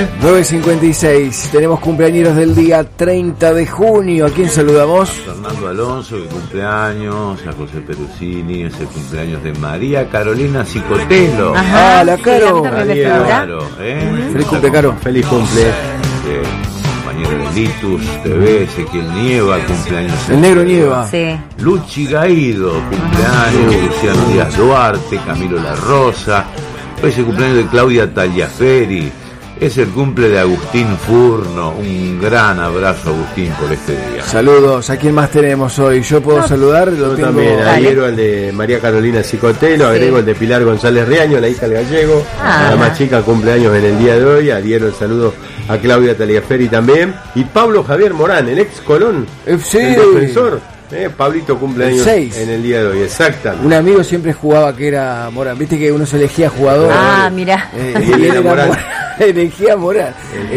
9:56. Tenemos cumpleaños del día 30 de junio. ¿A quién saludamos? Fernando Alonso, que cumpleaños. A José Perusini, es el cumpleaños de María Carolina Cicotelo. Ajá, la Caro. Feliz cumple, Caro. Feliz cumple. Compañero de Litus TV, Ezequiel Nieva, cumpleaños. El negro Nieva. Sí. Luchi Gaído, cumpleaños. Luciano Díaz Duarte, Camilo La Rosa. Hoy es el cumpleaños de Claudia Tagliaferri. Es el cumple de Agustín Furno. Un gran abrazo, Agustín, por este día. Saludos. ¿A quién más tenemos hoy? ¿Yo puedo saludar? Yo también. Adhiero al de María Carolina Cicotelo, agrego el de Pilar González Riaño, la hija del gallego. La más chica cumpleaños en el día de hoy. Adhiero el saludo a Claudia Tagliaferri también. Y Pablo Javier Morán, el ex Colón, el defensor. Pablito cumpleaños en el día de hoy, exactamente. Un amigo siempre jugaba que era Morán. Viste que uno se elegía jugador. Mira. Y él era Morán. Elegía Morán.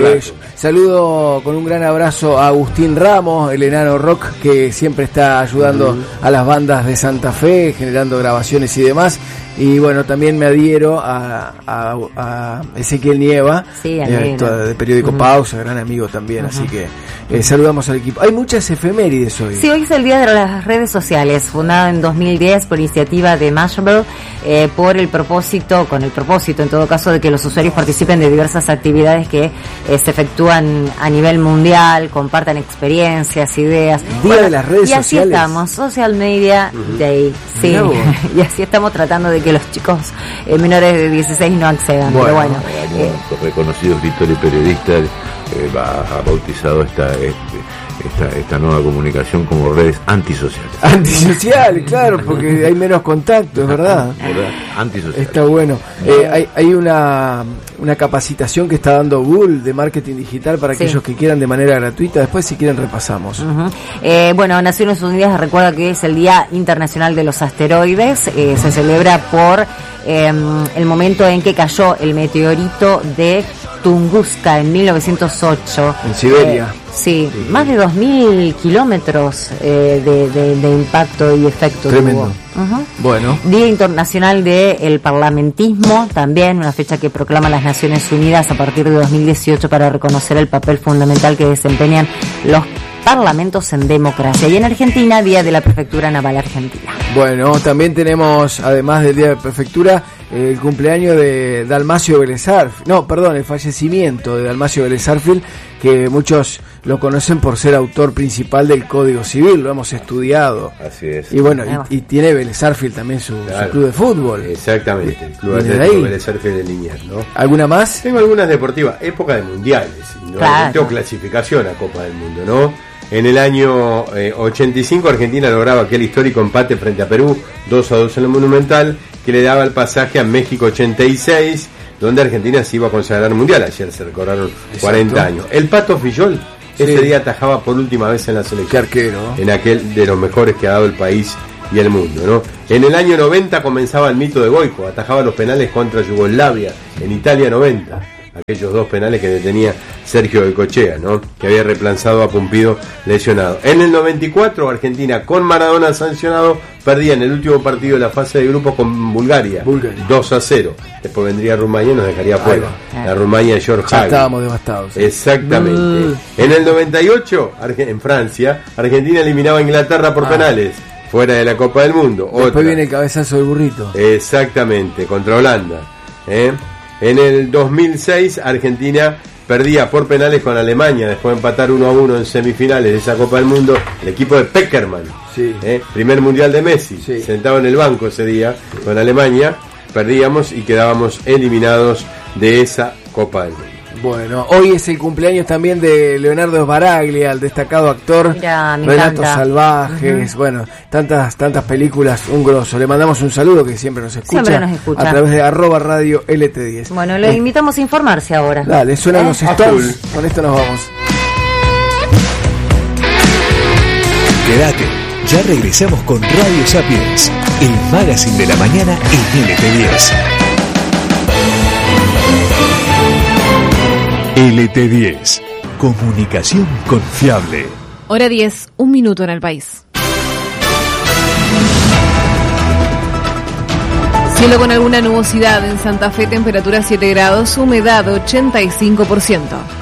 Saludo con un gran abrazo a Agustín Ramos, el enano rock, que siempre está ayudando a las bandas de Santa Fe, generando grabaciones y demás. Y bueno, también me adhiero a Ezequiel Nieva, de Periódico Pausa, gran amigo también, así que saludamos al equipo. Hay muchas efemérides hoy. Sí, hoy es el Día de las Redes Sociales, fundado en 2010 por iniciativa de Mashable, con el propósito en todo caso de que los usuarios participen de diversas actividades que se efectúan a nivel mundial, compartan experiencias, ideas. Día de las redes sociales. Y así estamos, Social Media Day, sí, y así estamos tratando de que los chicos menores de 16 no accedan, pero bueno. Reconocido escritor y periodista ha bautizado esta nueva comunicación como redes antisociales. Antisocial, claro, porque hay menos contacto, es verdad. Antisocial. Está bueno. Hay una capacitación que está dando Google de marketing digital para aquellos que quieran de manera gratuita. Después, si quieren, repasamos. Bueno, Naciones Unidas recuerda que es el Día Internacional de los Asteroides. Se celebra por el momento en que cayó el meteorito de Tunguska en 1908. En Siberia. Sí, más de 2.000 kilómetros de impacto y efecto. Tremendo. Bueno. Día Internacional del Parlamentismo, también una fecha que proclama las Naciones Unidas a partir de 2018 para reconocer el papel fundamental que desempeñan los parlamentos en democracia. Y en Argentina, Día de la Prefectura Naval Argentina. Bueno, también tenemos, además del Día de Prefectura, el cumpleaños de Dalmacio Vélez Arfield. No, perdón, el fallecimiento de Dalmacio Vélez Arfield, que muchos lo conocen por ser autor principal del Código Civil, lo hemos estudiado. Así es. Y bueno, y tiene Vélez Arfield también su club de fútbol. Exactamente, el club atlético Vélez Arfield de Liniers, ¿no? ¿Alguna más? Tengo algunas deportivas, época de mundiales, ¿no? Tengo clasificación a Copa del Mundo, ¿no? En el año 85 Argentina lograba aquel histórico empate frente a Perú, 2-2 en el Monumental, que le daba el pasaje a México 86, donde Argentina se iba a consagrar mundial. Ayer se recordaron 40 años. El Pato Fillol ese día atajaba por última vez en la selección. Qué arquero. En aquel de los mejores que ha dado el país y el mundo, ¿no? En el año 90 comenzaba el mito de Goico, atajaba los penales contra Yugoslavia, en Italia 90. Aquellos dos penales que detenía Sergio Goicoechea, ¿no? Que había reemplazado a Pumpido lesionado. En el 94, Argentina, con Maradona sancionado, perdía en el último partido de la fase de grupos con Bulgaria. 2-0. Después vendría Rumania y nos dejaría fuera. La Rumania de George Hagi. Estábamos devastados. Exactamente. En el 98, en Francia, Argentina eliminaba a Inglaterra por penales. Fuera de la Copa del Mundo. Después viene el cabezazo del burrito. Exactamente, contra Holanda. En el 2006 Argentina perdía por penales con Alemania después de empatar 1-1 en semifinales de esa Copa del Mundo. El equipo de Peckerman, primer mundial de Messi, sentado en el banco ese día con Alemania. Perdíamos y quedábamos eliminados de esa Copa del Mundo. Bueno, hoy es el cumpleaños también de Leonardo Sbaraglia, el destacado actor. Relatos Salvajes, bueno, tantas películas, un grosso. Le mandamos un saludo, que siempre nos escucha. A través de @radio LT10. Bueno, le invitamos a informarse ahora. Dale, suenan los Stones. Con esto nos vamos. Quédate, ya regresamos con Radio Sapiens, el magazine de la mañana en LT10. LT10, comunicación confiable. Hora 10, 1 minuto en el país. Cielo con alguna nubosidad en Santa Fe, temperatura 7 grados, humedad 85%.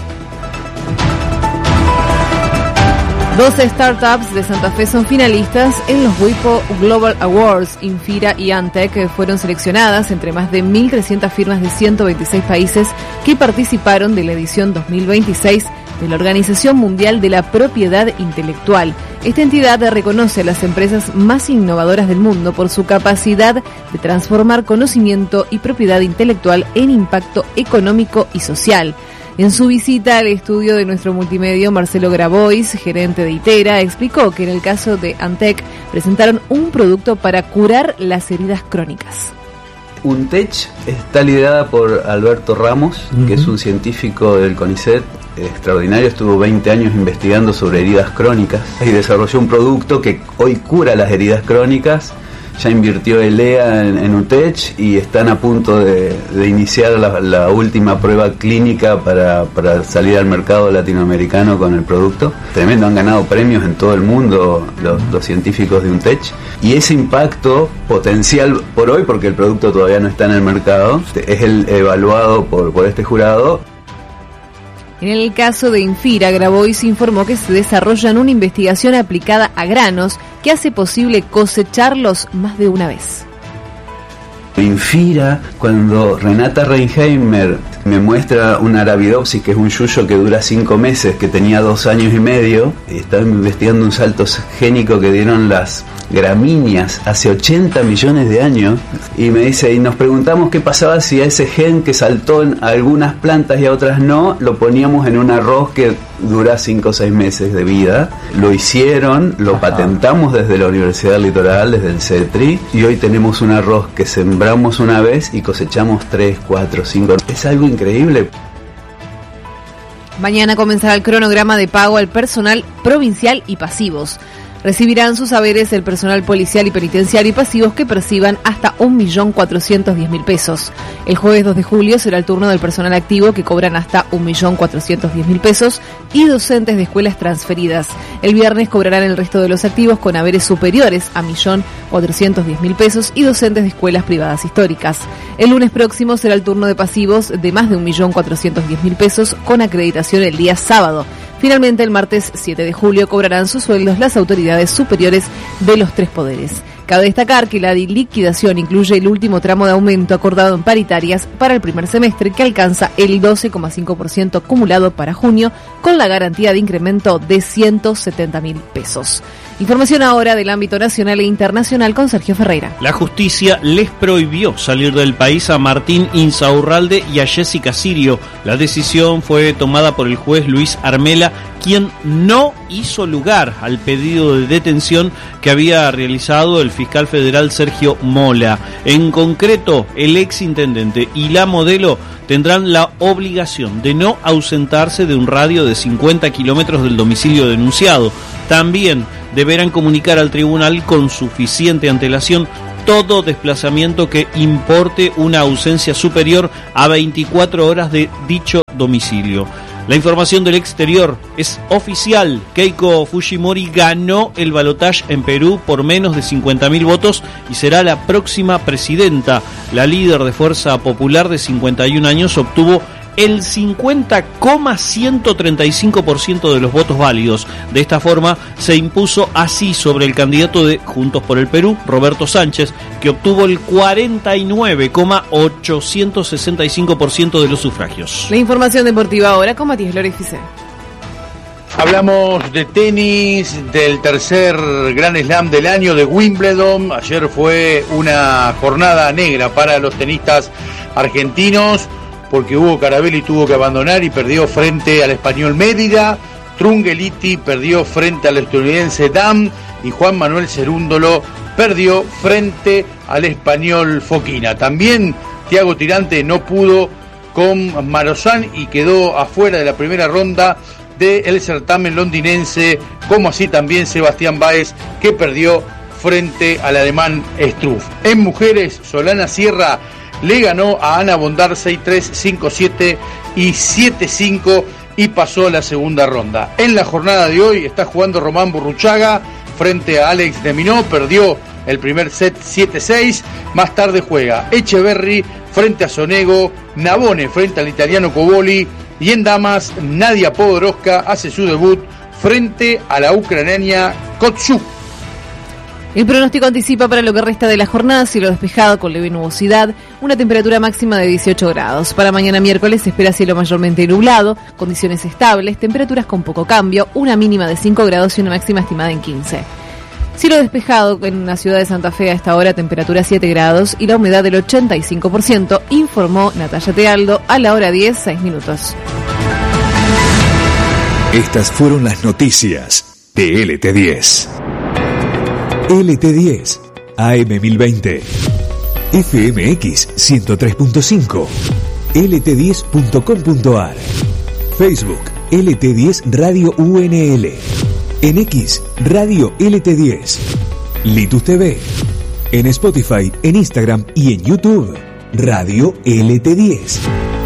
12 startups de Santa Fe son finalistas en los WIPO Global Awards. Infira y Antec fueron seleccionadas entre más de 1.300 firmas de 126 países que participaron de la edición 2026 de la Organización Mundial de la Propiedad Intelectual. Esta entidad reconoce a las empresas más innovadoras del mundo por su capacidad de transformar conocimiento y propiedad intelectual en impacto económico y social. En su visita al estudio de nuestro multimedio, Marcelo Grabois, gerente de ITERA, explicó que en el caso de Antec presentaron un producto para curar las heridas crónicas. UNTECH está liderada por Alberto Ramos, que es un científico del CONICET extraordinario, estuvo 20 años investigando sobre heridas crónicas y desarrolló un producto que hoy cura las heridas crónicas. Ya invirtió ELEA en UNTECH y están a punto de iniciar la última prueba clínica para salir al mercado latinoamericano con el producto. Tremendo, han ganado premios en todo el mundo los científicos de UNTECH. Y ese impacto potencial por hoy, porque el producto todavía no está en el mercado, es el evaluado por este jurado. En el caso de Infira, Grabois informó que se desarrolla una investigación aplicada a granos que hace posible cosecharlos más de una vez. Infira, cuando Renata Reinheimer me muestra un Arabidopsis, que es un yuyo que dura 5 meses, que tenía 2 años y medio, estaba investigando un salto génico que dieron las gramíneas hace 80 millones de años, y me dice, y nos preguntamos qué pasaba si a ese gen que saltó en algunas plantas y a otras no, lo poníamos en un arroz que dura 5 o 6 meses de vida. Lo hicieron, lo patentamos desde la Universidad del Litoral, desde el CETRI, y hoy tenemos un arroz que sembramos una vez y cosechamos 3, 4, 5. Es algo increíble. Mañana comenzará el cronograma de pago al personal provincial y pasivos. Recibirán sus haberes el personal policial y penitenciario y pasivos que perciban hasta 1.410.000 pesos. El jueves 2 de julio será el turno del personal activo, que cobran hasta 1.410.000 pesos, y docentes de escuelas transferidas. El viernes cobrarán el resto de los activos con haberes superiores a 1.410.000 pesos y docentes de escuelas privadas históricas. El lunes próximo será el turno de pasivos de más de 1.410.000 pesos con acreditación el día sábado. Finalmente, el martes 7 de julio cobrarán sus sueldos las autoridades superiores de los 3 poderes. Cabe destacar que la liquidación incluye el último tramo de aumento acordado en paritarias para el primer semestre, que alcanza el 12,5% acumulado para junio, con la garantía de incremento de 170.000 pesos. Información ahora del ámbito nacional e internacional con Sergio Ferreira. La justicia les prohibió salir del país a Martín Insaurralde y a Jessica Sirio. La decisión fue tomada por el juez Luis Armela, quien no hizo lugar al pedido de detención que había realizado el fiscal federal Sergio Mola. En concreto, el exintendente y la modelo tendrán la obligación de no ausentarse de un radio de 50 kilómetros del domicilio denunciado. También deberán comunicar al tribunal con suficiente antelación todo desplazamiento que importe una ausencia superior a 24 horas de dicho domicilio. La información del exterior es oficial. Keiko Fujimori ganó el balotaje en Perú por menos de 50.000 votos y será la próxima presidenta. La líder de Fuerza Popular de 51 años obtuvo el 50,135% de los votos válidos. De esta forma se impuso así sobre el candidato de Juntos por el Perú, Roberto Sánchez, que obtuvo el 49,865% de los sufragios. La información deportiva ahora con Matías Lorifice. Hablamos de tenis, del tercer Grand Slam del año de Wimbledon. Ayer fue una jornada negra para los tenistas argentinos, porque Hugo Carabelli tuvo que abandonar y perdió frente al español Mérida. Trungeliti perdió frente al estadounidense Dam y Juan Manuel Cerúndolo perdió frente al español Foquina. También Thiago Tirante no pudo con Marozán y quedó afuera de la primera ronda del certamen londinense, como así también Sebastián Báez, que perdió frente al alemán Struff. En mujeres, Solana Sierra le ganó a Ana Bondar 6-3, 5-7 y 7-5 y pasó a la segunda ronda. En la jornada de hoy está jugando Román Burruchaga frente a Alex de Minó, perdió el primer set 7-6. Más tarde juega Echeverry frente a Sonego, Navone frente al italiano Coboli, y en damas Nadia Podoroska hace su debut frente a la ucraniana Kotsu. El pronóstico anticipa para lo que resta de la jornada cielo despejado con leve nubosidad, una temperatura máxima de 18 grados. Para mañana miércoles se espera cielo mayormente nublado, condiciones estables, temperaturas con poco cambio, una mínima de 5 grados y una máxima estimada en 15. Cielo despejado en la ciudad de Santa Fe a esta hora, temperatura 7 grados y la humedad del 85%, informó Natalia Tealdo a la hora 10, 6 minutos. Estas fueron las noticias de LT10. LT10, AM1020, FMX 103.5, lt10.com.ar, Facebook LT10 Radio UNL, en X Radio LT10, Litus TV, en Spotify, en Instagram y en YouTube Radio LT10.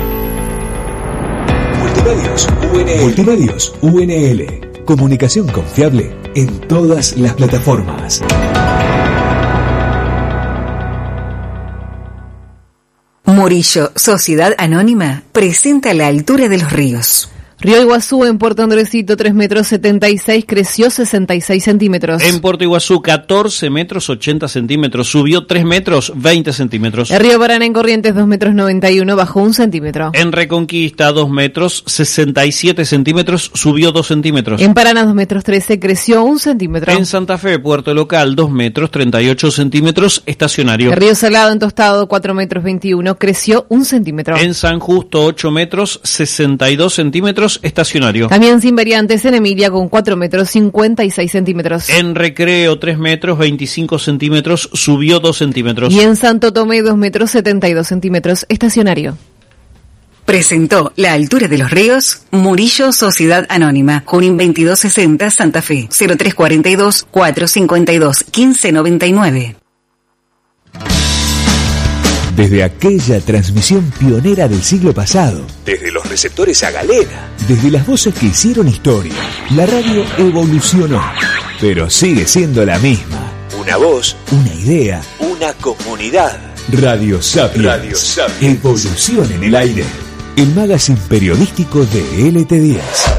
Multimedios UNL. Comunicación confiable en todas las plataformas. Murillo, Sociedad Anónima, presenta La Altura de los Ríos. Río Iguazú en Puerto Andresito 3 metros 76, creció 66 centímetros. En Puerto Iguazú 14 metros 80 centímetros, subió 3 metros 20 centímetros. El río Paraná en Corrientes 2 metros 91, bajó 1 centímetro. En Reconquista 2 metros 67 centímetros, subió 2 centímetros. En Paraná 2 metros 13, creció 1 centímetro. En Santa Fe, Puerto Local 2 metros 38 centímetros, estacionario. El río Salado en Tostado 4 metros 21, creció 1 centímetro. En San Justo 8 metros 62 centímetros, estacionario. También sin variantes en Emilia con 4 metros 56 centímetros. En Recreo 3 metros 25 centímetros, subió 2 centímetros. Y en Santo Tomé 2 metros 72 centímetros, estacionario. Presentó La Altura de los Ríos, Murillo, Sociedad Anónima, Junín 2260, Santa Fe, 0342-452-1599. Desde aquella transmisión pionera del siglo pasado, desde los receptores a galera, desde las voces que hicieron historia, la radio evolucionó, pero sigue siendo la misma. Una voz, una idea, una comunidad. Radio Sapiens. Evolución en el aire. El magazine periodístico de LT10.